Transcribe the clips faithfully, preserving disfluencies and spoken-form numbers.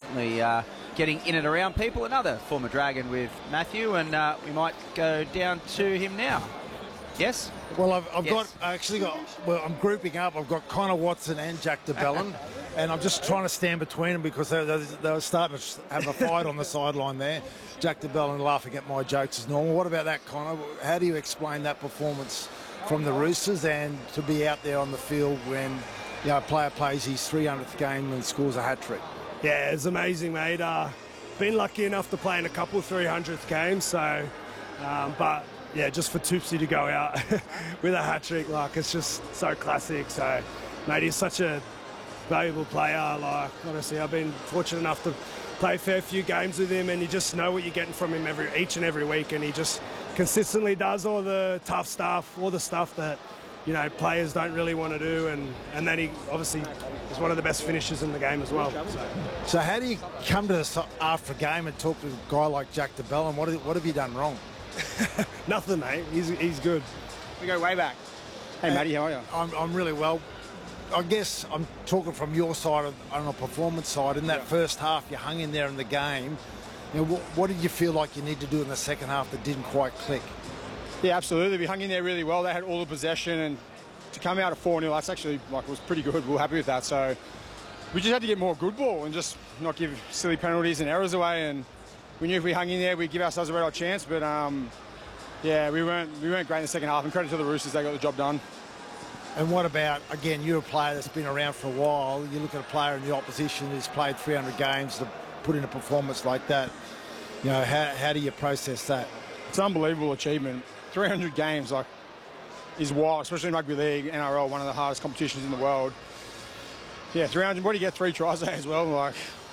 certainly uh, getting in and around people. Another former Dragon with Matthew, and uh, we might go down to him now. Yes? Well, I've, I've yes. got, I actually got, well, I'm grouping up. I've got Connor Watson and Jack de Belin, and I'm just trying to stand between them because they, they, they were starting to have a fight on the sideline there. Jack de Belin laughing at my jokes as normal. What about that, Connor? How do you explain that performance from the Roosters and to be out there on the field when, you know, a player plays his three hundredth game and scores a hat-trick? Yeah, it's amazing, mate. Uh, been lucky enough to play in a couple three hundredth games, so, um, but... yeah, just for Toopsy to go out with a hat-trick, like, it's just so classic. So, mate, he's such a valuable player. Like, honestly, I've been fortunate enough to play a fair few games with him, and you just know what you're getting from him every each and every week, and he just consistently does all the tough stuff, all the stuff that, you know, players don't really want to do, and, and then he obviously is one of the best finishers in the game as well. So, so how do you come to us after a game and talk to a guy like Jack de Belin? What, what have you done wrong? Nothing, mate. He's, he's good. We go way back. Hey, Matty, how are you? I'm, I'm really well. I guess I'm talking from your side of, on a performance side. In that yeah. first half, you hung in there in the game. You know, what, what did you feel like you need to do in the second half that didn't quite click? Yeah, absolutely. We hung in there really well. They had all the possession, and to come out of four nil, that's actually, like, was pretty good. We were happy with that. So we just had to get more good ball and just not give silly penalties and errors away. And we knew if we hung in there, we'd give ourselves a red hot chance. But um, yeah, we weren't we weren't great in the second half. And credit to the Roosters, they got the job done. And what about, again, you're a player that's been around for a while. You look at a player in the opposition who's played three hundred games to put in a performance like that. You know, how, how do you process that? It's an unbelievable achievement. three hundred games, like, is wild, especially in rugby league, N R L, one of the hardest competitions in the world. Yeah, three hundred. What do you get? Three tries as well. Like,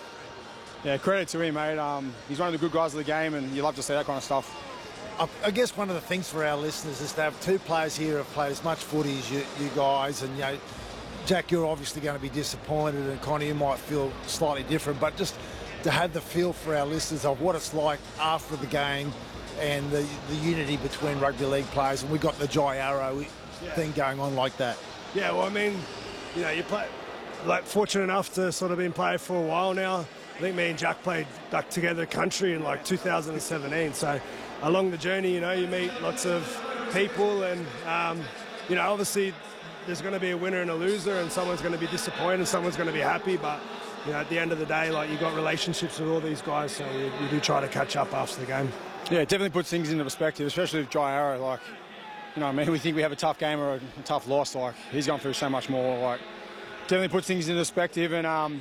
yeah, credit to him, mate. Um, he's one of the good guys of the game, and you love to see that kind of stuff. I guess one of the things for our listeners is to have two players here who have played as much footy as you, you guys, and, you know, Jack, you're obviously going to be disappointed, and Connie, you might feel slightly different, but just to have the feel for our listeners of what it's like after the game and the, the unity between rugby league players, and we've got the Jai Arrow yeah. thing going on like that. Yeah, well, I mean, you know, you play, like, fortunate enough to sort of been playing for a while now. I think me and Jack played back together country in like two thousand seventeen, so along the journey, you know, you meet lots of people, and, um, you know, obviously there's going to be a winner and a loser, and someone's going to be disappointed and someone's going to be happy, but, you know, at the end of the day, like, you've got relationships with all these guys, so you, you do try to catch up after the game. Yeah, it definitely puts things into perspective, especially with Jai Arrow. Like, you know, I mean, we think we have a tough game or a tough loss. Like, he's gone through so much more. Like, definitely puts things into perspective, and, um,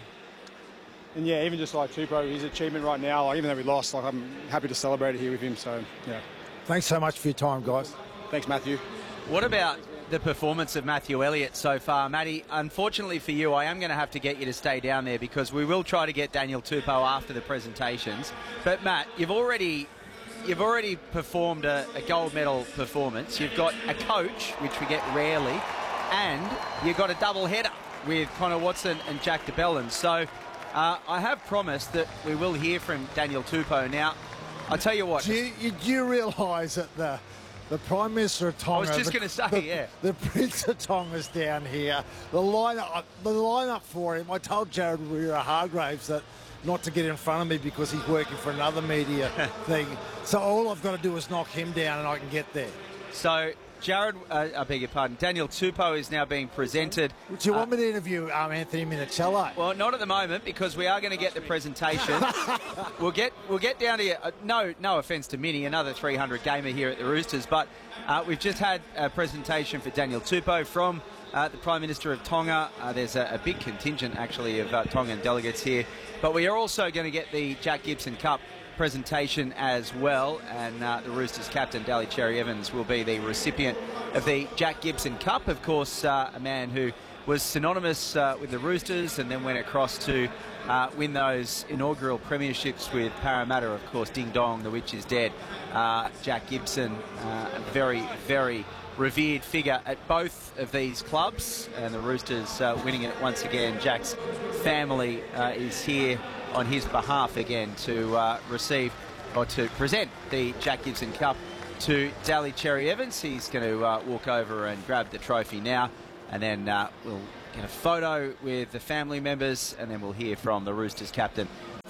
and yeah, even just like Tupou, his achievement right now, like, even though we lost, like, I'm happy to celebrate it here with him. So, yeah. Thanks so much for your time, guys. Thanks, Matthew. What about the performance of Matthew Elliott so far? Matty, unfortunately for you, I am going to have to get you to stay down there because we will try to get Daniel Tupou after the presentations. But, Matt, you've already... You've already performed a, a gold medal performance. You've got a coach, which we get rarely, and you've got a double header with Connor Watson and Jack de Belin. So uh, I have promised that we will hear from Daniel Tupou. Now, I'll tell you what. Do you, you, do you realise that the the Prime Minister of Tonga... I was just going to say, the, yeah. The Prince of Tonga's down here. The lineup, the lineup for him, I told Jared Waerea-Hargreaves that not to get in front of me because he's working for another media thing. So all I've got to do is knock him down and I can get there. So, Jared, uh, I beg your pardon, Daniel Tupou is now being presented. Do you want uh, me to interview um, Anthony Minicello? Well, not at the moment because we are going to get the presentation. we'll get we'll get down to, uh, no no offence to Mini, another three hundred gamer here at the Roosters, but uh, we've just had a presentation for Daniel Tupou from Uh, the Prime Minister of Tonga. Uh, there's a, a big contingent, actually, of uh, Tongan delegates here. But we are also going to get the Jack Gibson Cup presentation as well. And uh, the Roosters captain, Daly Cherry Evans, will be the recipient of the Jack Gibson Cup. Of course, uh, a man who was synonymous uh, with the Roosters and then went across to uh, win those inaugural premierships with Parramatta. Of course, Ding Dong, the witch is dead. Uh, Jack Gibson, uh, a very, very revered figure at both of these clubs, and the Roosters uh, winning it once again. Jack's family uh, is here on his behalf again to uh, receive or to present the Jack Gibson Cup to Daly Cherry Evans. He's going to uh, walk over and grab the trophy now, and then uh, we'll get a photo with the family members, and then we'll hear from the Roosters captain.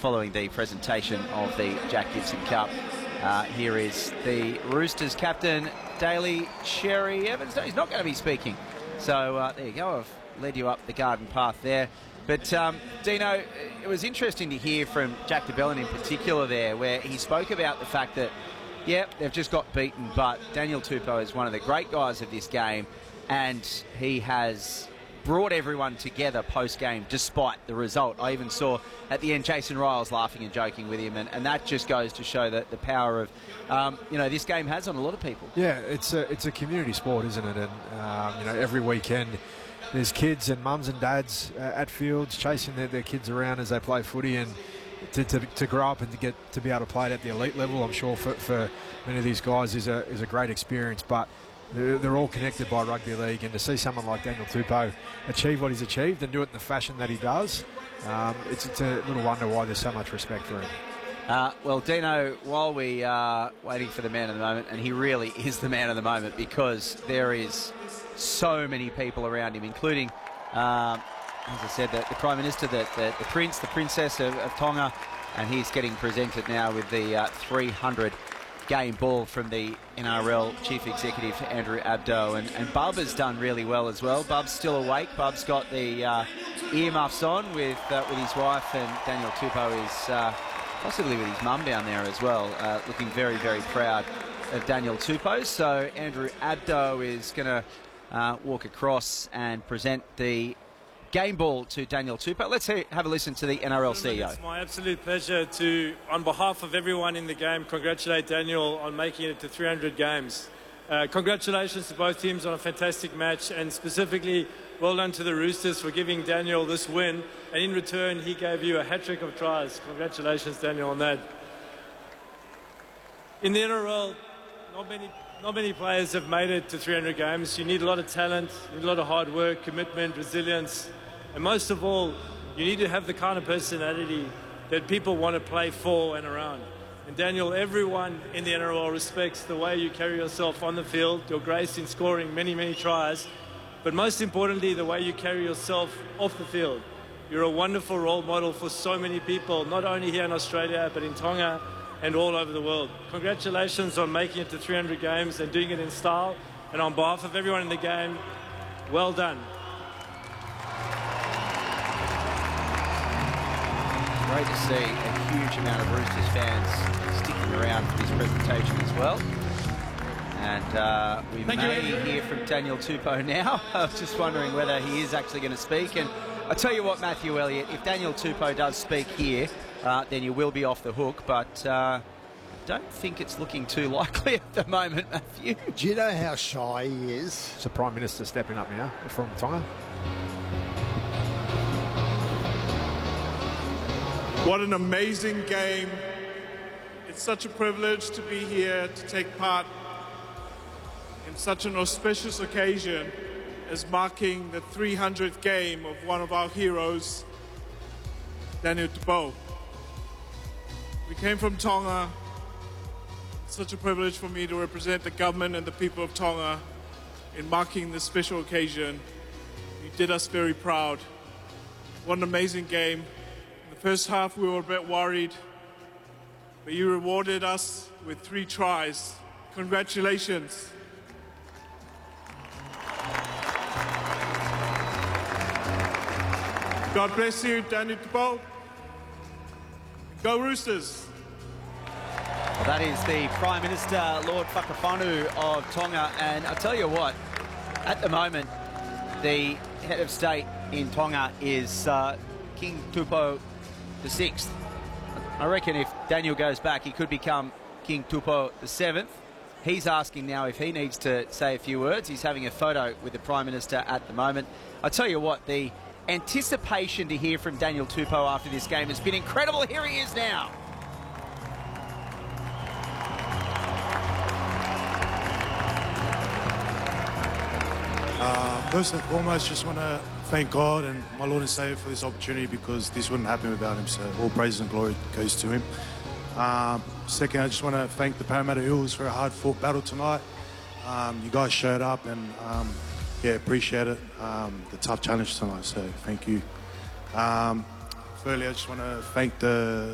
following the presentation of the Jack Gibson Cup. Uh, here is the Roosters captain, Daly Cherry Evans. No, he's not going to be speaking. So uh, there you go. I've led you up the garden path there. But, um, Dino, it was interesting to hear from Jack de Belin in particular there, where he spoke about the fact that, yeah, they've just got beaten, but Daniel Tupou is one of the great guys of this game, and he has brought everyone together post-game despite the result. I even saw at the end Jason Riles laughing and joking with him, and, and that just goes to show that the power of, um, you know, this game has on a lot of people. Yeah, it's a, it's a community sport, isn't it? And, um, you know, every weekend there's kids and mums and dads uh, at fields chasing their, their kids around as they play footy, and to, to, to grow up and to get to be able to play it at the elite level, I'm sure for, for many of these guys is a, is a great experience. But They're, they're all connected by rugby league, and to see someone like Daniel Tupou achieve what he's achieved and do it in the fashion that he does, um, it's, it's a little wonder why there's so much respect for him. Uh, well, Dino, while we are waiting for the man of the moment, and he really is the man of the moment because there is so many people around him, including, um, as I said, the, the Prime Minister, the, the, the Prince, the Princess of, of Tonga, and he's getting presented now with the uh, three hundred game ball from the N R L Chief Executive Andrew Abdo, and, and Bub has done really well as well. Bub's still awake. Bub's got the uh, earmuffs on with uh, with his wife, and Daniel Tupou is uh, possibly with his mum down there as well, uh, looking very, very proud of Daniel Tupou. So Andrew Abdo is going to uh, walk across and present the game ball to Daniel Tupou. Let's hear, have a listen to the N R L C E O. It's my absolute pleasure to, on behalf of everyone in the game, congratulate Daniel on making it to three hundred games. Uh, congratulations to both teams on a fantastic match, and specifically well done to the Roosters for giving Daniel this win, and in return he gave you a hat-trick of tries. Congratulations, Daniel, on that. In the N R L, not many, not many players have made it to three hundred games. You need a lot of talent, you need a lot of hard work, commitment, resilience. And most of all, you need to have the kind of personality that people want to play for and around. And Daniel, everyone in the N R L respects the way you carry yourself on the field, your grace in scoring many, many tries, but most importantly, the way you carry yourself off the field. You're a wonderful role model for so many people, not only here in Australia, but in Tonga and all over the world. Congratulations on making it to three hundred games and doing it in style. And on behalf of everyone in the game, well done. Great to see a huge amount of Roosters fans sticking around for this presentation as well. And uh, we Thank may you, hear from Daniel Tupou now. I was just wondering whether he is actually going to speak. And I'll tell you what, Matthew Elliott, if Daniel Tupou does speak here, uh, then you will be off the hook. But uh, I don't think it's looking too likely at the moment, Matthew. Do you know how shy he is? It's the Prime Minister stepping up now from Tonga. What an amazing game. It's such a privilege to be here to take part in such an auspicious occasion as marking the three hundredth game of one of our heroes, Daniel Tupou. We came from Tonga. It's such a privilege for me to represent the government and the people of Tonga in marking this special occasion. You did us very proud. What an amazing game. First half we were a bit worried, but you rewarded us with three tries. Congratulations. God bless you, Daniel Tupou. Go Roosters. Well, that is the Prime Minister, Lord Whakawhanu of Tonga, and I'll tell you what, at the moment, the head of state in Tonga is uh, King Tupou the sixth. I reckon if Daniel goes back, he could become King Tupou the seventh. He's asking now if he needs to say a few words. He's having a photo with the Prime Minister at the moment. I tell you what, the anticipation to hear from Daniel Tupou after this game has been incredible. Here he is now. Uh, first and foremost, just want to thank God and my Lord and Saviour for this opportunity, because this wouldn't happen without him, so all praise and glory goes to him. Um, second, I just want to thank the Parramatta Eels for a hard-fought battle tonight. Um, you guys showed up and, um, yeah, appreciate it. Um, the tough challenge tonight, so thank you. Um, thirdly, I just want to thank the,